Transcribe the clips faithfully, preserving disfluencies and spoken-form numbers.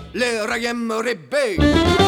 les Rayem Rebbe.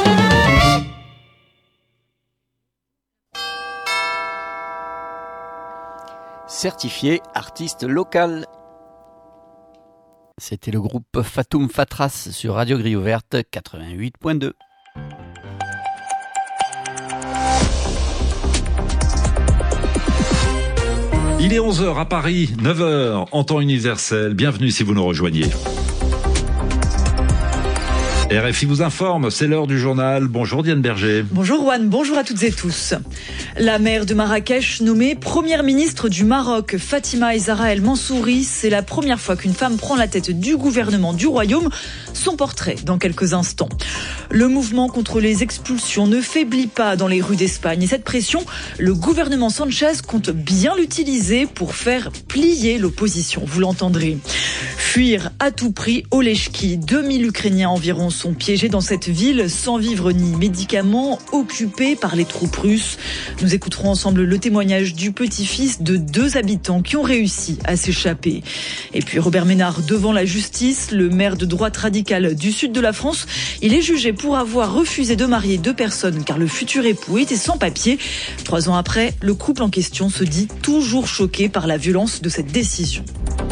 Certifié artiste local. C'était le groupe Fatoum Fatras sur Radio Grille Ouverte quatre-vingt-huit point deux. Il est onze heures à Paris, neuf heures en temps universel. Bienvenue si vous nous rejoignez. R F I vous informe, c'est l'heure du journal. Bonjour Diane Berger. Bonjour Juan, bonjour à toutes et tous. La maire de Marrakech nommée première ministre du Maroc, Fatima Zahra El Mansouri, c'est la première fois qu'une femme prend la tête du gouvernement du royaume. Son portrait dans quelques instants. Le mouvement contre les expulsions ne faiblit pas dans les rues d'Espagne et cette pression, le gouvernement Sanchez compte bien l'utiliser pour faire plier l'opposition, vous l'entendrez. Fuir à tout prix Oleshki, deux mille Ukrainiens environ sont piégés dans cette ville sans vivres ni médicaments, occupés par les troupes russes. Nous écouterons ensemble le témoignage du petit-fils de deux habitants qui ont réussi à s'échapper. Et puis Robert Ménard devant la justice, le maire de droite radicale du sud de la France, il est jugé pour avoir refusé de marier deux personnes car le futur époux était sans papier. Trois ans après, le couple en question se dit toujours choqué par la violence de cette décision.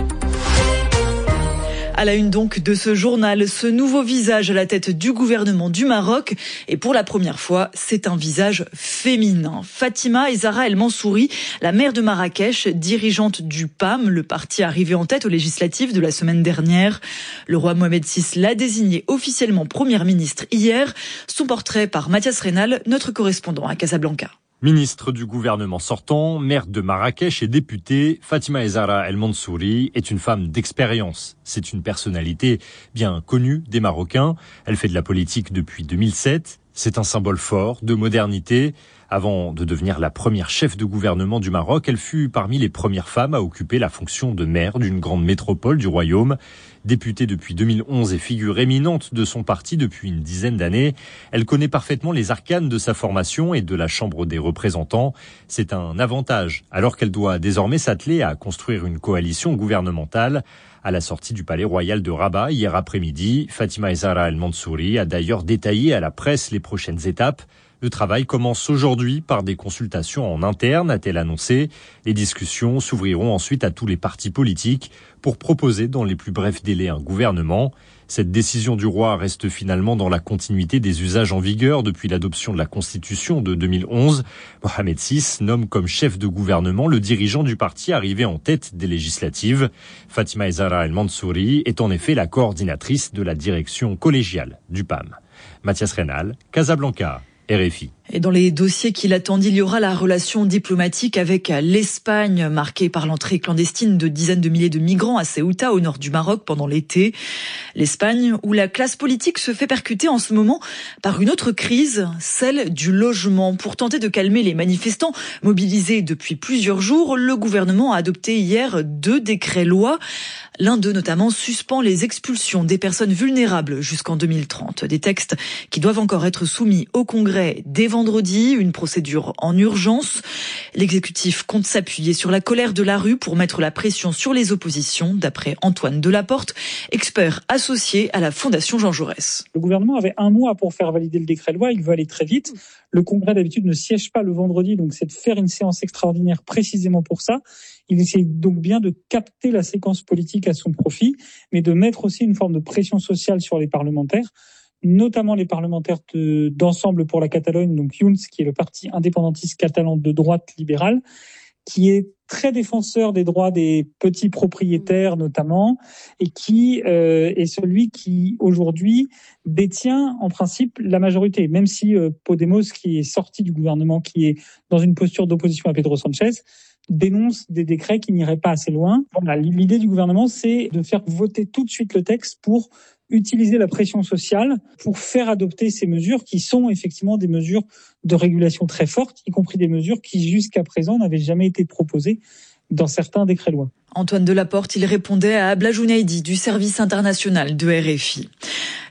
À la une donc de ce journal, ce nouveau visage à la tête du gouvernement du Maroc. Et pour la première fois, c'est un visage féminin. Fatima Zahra El Mansouri, la maire de Marrakech, dirigeante du P A M, le parti arrivé en tête aux législatives de la semaine dernière. Le roi Mohamed six l'a désignée officiellement première ministre hier. Son portrait par Mathias Reynal, notre correspondant à Casablanca. Ministre du gouvernement sortant, maire de Marrakech et députée, Fatima Zahra El Mansouri est une femme d'expérience. C'est une personnalité bien connue des Marocains. Elle fait de la politique depuis deux mille sept. C'est un symbole fort de modernité. Avant de devenir la première chef de gouvernement du Maroc, elle fut parmi les premières femmes à occuper la fonction de maire d'une grande métropole du royaume. Députée depuis deux mille onze et figure éminente de son parti depuis une dizaine d'années, elle connaît parfaitement les arcanes de sa formation et de la Chambre des représentants. C'est un avantage, alors qu'elle doit désormais s'atteler à construire une coalition gouvernementale. À la sortie du palais royal de Rabat hier après-midi, Fatima Zahra El Mansouri a d'ailleurs détaillé à la presse les prochaines étapes. Le travail commence aujourd'hui par des consultations en interne, a-t-elle annoncé. Les discussions s'ouvriront ensuite à tous les partis politiques pour proposer dans les plus brefs délais un gouvernement. Cette décision du roi reste finalement dans la continuité des usages en vigueur depuis l'adoption de la Constitution de deux mille onze. Mohamed six nomme comme chef de gouvernement le dirigeant du parti arrivé en tête des législatives. Fatima Zahra El Mansouri est en effet la coordinatrice de la direction collégiale du P A M. Mathias Reynal, Casablanca. R F I. Et dans les dossiers qui l'attendent, il y aura la relation diplomatique avec l'Espagne, marquée par l'entrée clandestine de dizaines de milliers de migrants à Ceuta, au nord du Maroc, pendant l'été. L'Espagne, où la classe politique se fait percuter en ce moment par une autre crise, celle du logement. Pour tenter de calmer les manifestants mobilisés depuis plusieurs jours, le gouvernement a adopté hier deux décrets-lois. L'un d'eux, notamment, suspend les expulsions des personnes vulnérables jusqu'en deux mille trente. Des textes qui doivent encore être soumis au Congrès dès vendredi, une procédure en urgence. L'exécutif compte s'appuyer sur la colère de la rue pour mettre la pression sur les oppositions, d'après Antoine Delaporte, expert associé à la Fondation Jean Jaurès. Le gouvernement avait un mois pour faire valider le décret-loi, il veut aller très vite. Le Congrès, d'habitude, ne siège pas le vendredi, donc c'est de faire une séance extraordinaire précisément pour ça. Il essaie donc bien de capter la séquence politique à son profit, mais de mettre aussi une forme de pression sociale sur les parlementaires, notamment les parlementaires de, d'Ensemble pour la Catalogne, donc Junts, qui est le parti indépendantiste catalan de droite libérale, qui est très défenseur des droits des petits propriétaires notamment, et qui euh, est celui qui, aujourd'hui, détient en principe la majorité, même si euh, Podemos, qui est sorti du gouvernement, qui est dans une posture d'opposition à Pedro Sanchez, dénonce des décrets qui n'iraient pas assez loin. Voilà, l'idée du gouvernement, c'est de faire voter tout de suite le texte pour utiliser la pression sociale pour faire adopter ces mesures qui sont effectivement des mesures de régulation très fortes, y compris des mesures qui jusqu'à présent n'avaient jamais été proposées dans certains décrets-lois. Antoine Delaporte, il répondait à Abla Jounaidi du service international de R F I.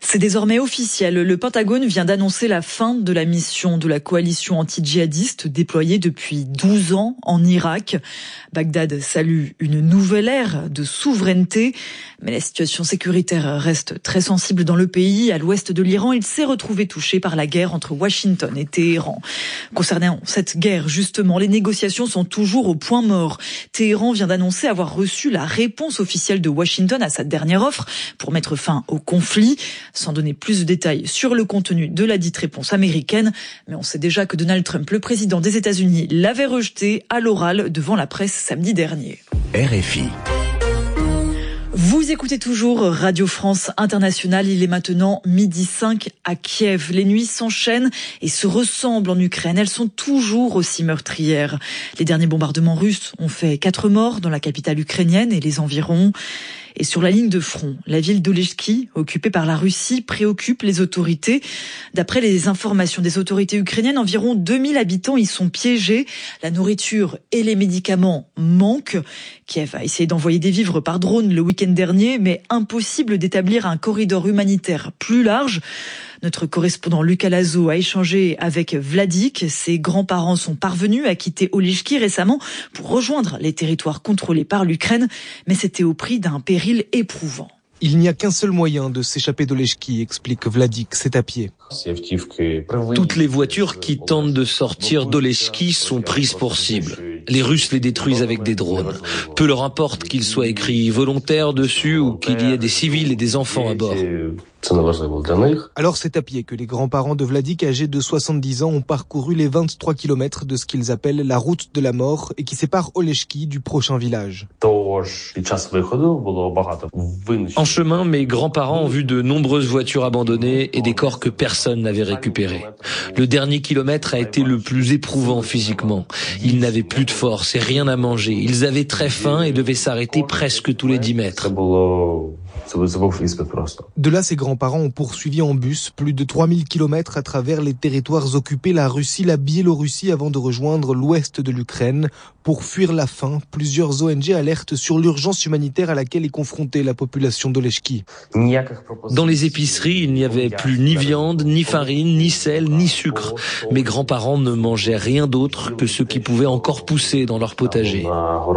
C'est désormais officiel. Le Pentagone vient d'annoncer la fin de la mission de la coalition anti-djihadiste déployée depuis douze ans en Irak. Bagdad salue une nouvelle ère de souveraineté, mais la situation sécuritaire reste très sensible dans le pays. À l'ouest de l'Iran, il s'est retrouvé touché par la guerre entre Washington et Téhéran. Concernant cette guerre, justement, les négociations sont toujours au point mort. Téhéran vient d'annoncer avoir reçu la réponse officielle de Washington à sa dernière offre pour mettre fin au conflit. Sans donner plus de détails sur le contenu de la dite réponse américaine, mais on sait déjà que Donald Trump, le président des États-Unis, l'avait rejeté à l'oral devant la presse samedi dernier. R F I. Vous écoutez toujours Radio France Internationale, il est maintenant midi cinq à Kiev. Les nuits s'enchaînent et se ressemblent en Ukraine. Elles sont toujours aussi meurtrières. Les derniers bombardements russes ont fait quatre morts dans la capitale ukrainienne et les environs. Et sur la ligne de front, la ville d'Olechki, occupée par la Russie, préoccupe les autorités. D'après les informations des autorités ukrainiennes, environ deux mille habitants y sont piégés. La nourriture et les médicaments manquent. Kiev a essayé d'envoyer des vivres par drone le week-end dernier, mais impossible d'établir un corridor humanitaire plus large. Notre correspondant Lucas Lazo a échangé avec Vladik. Ses grands-parents sont parvenus à quitter Olechki récemment pour rejoindre les territoires contrôlés par l'Ukraine, mais c'était au prix d'un péril éprouvant. Il n'y a qu'un seul moyen de s'échapper d'Olechki, explique Vladik, c'est à pied. Toutes les voitures qui tentent de sortir d'Olechki sont prises pour cible. Les Russes les détruisent avec des drones. Peu leur importe qu'il soit écrit volontaire dessus ou qu'il y ait des civils et des enfants à bord. Alors c'est à pied que les grands-parents de Vladik, âgés de soixante-dix ans, ont parcouru les vingt-trois kilomètres de ce qu'ils appellent la route de la mort et qui sépare Olechki du prochain village. En chemin, mes grands-parents ont vu de nombreuses voitures abandonnées et des corps que personne n'avait récupérés. Le dernier kilomètre a été le plus éprouvant physiquement. Ils n'avaient plus de force et rien à manger. Ils avaient très faim et devaient s'arrêter presque tous les dix mètres. De là, ses grands-parents ont poursuivi en bus plus de trois mille kilomètres à travers les territoires occupés, la Russie, la Biélorussie, avant de rejoindre l'ouest de l'Ukraine. Pour fuir la faim, plusieurs O N G alertent sur l'urgence humanitaire à laquelle est confrontée la population d'Olechki. Dans les épiceries, il n'y avait plus ni viande, ni farine, ni sel, ni sucre. Mes grands-parents ne mangeaient rien d'autre que ce qui pouvait encore pousser dans leur potager.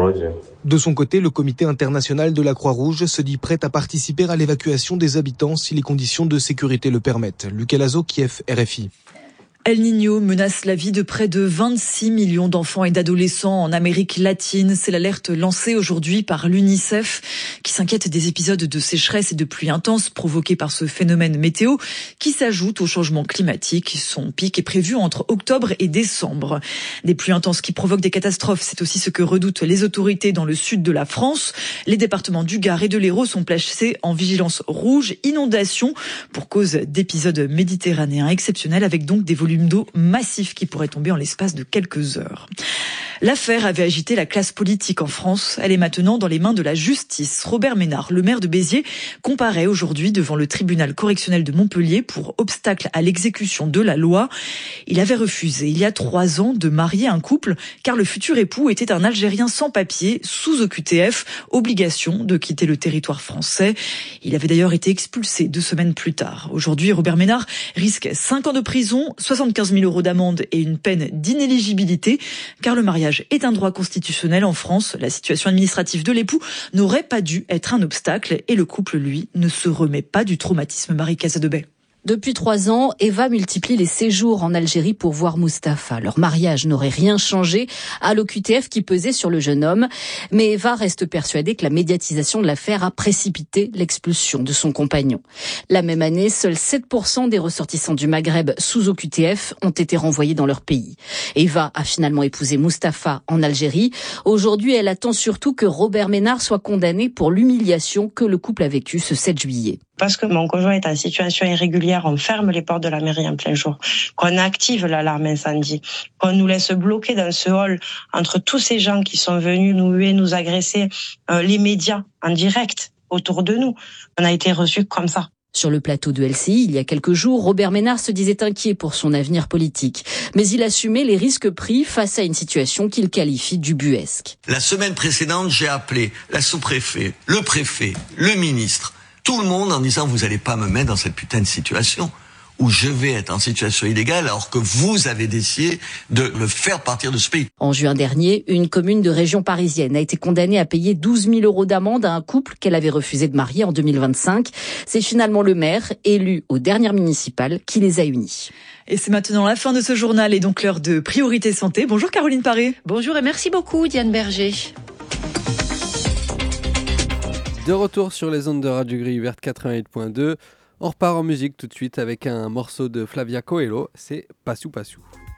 De son côté, le comité international de la Croix-Rouge se dit prêt à participer à l'évacuation des habitants si les conditions de sécurité le permettent. Lucas Lazo, Kiev, R F I. El Niño menace la vie de près de vingt-six millions d'enfants et d'adolescents en Amérique latine. C'est l'alerte lancée aujourd'hui par l'UNICEF qui s'inquiète des épisodes de sécheresse et de pluie intense provoqués par ce phénomène météo qui s'ajoute au changement climatique. Son pic est prévu entre octobre et décembre. Des pluies intenses qui provoquent des catastrophes, c'est aussi ce que redoutent les autorités dans le sud de la France. Les départements du Gard et de l'Hérault sont placés en vigilance rouge inondation pour cause d'épisodes méditerranéens exceptionnels avec donc des volumes d'eau massif qui pourrait tomber en l'espace de quelques heures. L'affaire avait agité la classe politique en France. Elle est maintenant dans les mains de la justice. Robert Ménard, le maire de Béziers, comparaît aujourd'hui devant le tribunal correctionnel de Montpellier pour obstacle à l'exécution de la loi. Il avait refusé, il y a trois ans, de marier un couple car le futur époux était un Algérien sans papier, sous O Q T F, obligation de quitter le territoire français. Il avait d'ailleurs été expulsé deux semaines plus tard. Aujourd'hui, Robert Ménard risque cinq ans de prison, soixante-quinze mille euros d'amende et une peine d'inéligibilité car le mariage est un droit constitutionnel en France. La situation administrative de l'époux n'aurait pas dû être un obstacle et le couple, lui, ne se remet pas du traumatisme. Marie Casadebey. Depuis trois ans, Eva multiplie les séjours en Algérie pour voir Mustapha. Leur mariage n'aurait rien changé à l'O Q T F qui pesait sur le jeune homme. Mais Eva reste persuadée que la médiatisation de l'affaire a précipité l'expulsion de son compagnon. La même année, seuls sept pour cent des ressortissants du Maghreb sous O Q T F ont été renvoyés dans leur pays. Eva a finalement épousé Mustapha en Algérie. Aujourd'hui, elle attend surtout que Robert Ménard soit condamné pour l'humiliation que le couple a vécue ce sept juillet. Parce que mon conjoint est en situation irrégulière, on ferme les portes de la mairie en plein jour, qu'on active l'alarme incendie, qu'on nous laisse bloquer dans ce hall entre tous ces gens qui sont venus nous huer, nous agresser, euh, les médias en direct autour de nous. On a été reçus comme ça. Sur le plateau de L C I, il y a quelques jours, Robert Ménard se disait inquiet pour son avenir politique. Mais il assumait les risques pris face à une situation qu'il qualifie d'ubuesque. La semaine précédente, j'ai appelé la sous-préfet, le préfet, le ministre, tout le monde en disant vous allez pas me mettre dans cette putain de situation où je vais être en situation illégale alors que vous avez décidé de le faire partir de ce pays. En juin dernier, une commune de région parisienne a été condamnée à payer douze mille euros d'amende à un couple qu'elle avait refusé de marier en deux mille vingt-cinq. C'est finalement le maire, élu aux dernières municipales, qui les a unis. Et c'est maintenant la fin de ce journal et donc l'heure de Priorité Santé. Bonjour Caroline Paré. Bonjour et merci beaucoup Diane Berger. De retour sur les ondes de Radio Grille Ouverte quatre-vingt-huit point deux. On repart en musique tout de suite avec un morceau de Flavia Coelho, c'est Passou Passou.